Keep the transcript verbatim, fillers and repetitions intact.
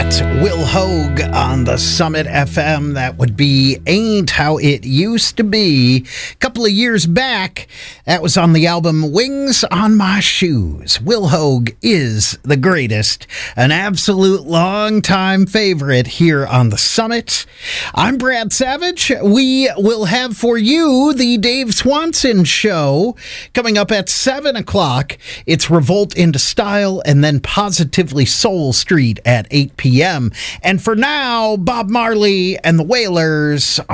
That's Will Hogue on the Summit F M. That would be Ain't How It Used to Be. A couple of years back, that was on the album Wings on My Shoes. Will Hogue is the greatest, an absolute long-time favorite here on the Summit. I'm Brad Savage. We will have for you the Dave Swanson Show coming up at seven o'clock. It's Revolt into Style and then Positively Soul Street at eight p.m. And for now, Bob Marley and the Wailers